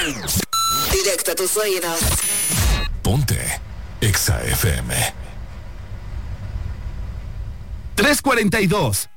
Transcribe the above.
Directo a tus oídos. Ponte Exa FM. 3:42.